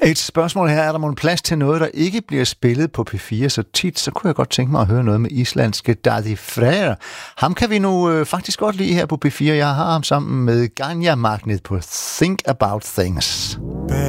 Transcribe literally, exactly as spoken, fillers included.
Et spørgsmål her, er der måske plads til noget, der ikke bliver spillet på P fire så tit, så kunne jeg godt tænke mig at høre noget med islandske Daði Freyr. Ham kan vi nu øh, faktisk godt lide her på P fire. Jeg har ham sammen med Ganja Magnet på Think About Things.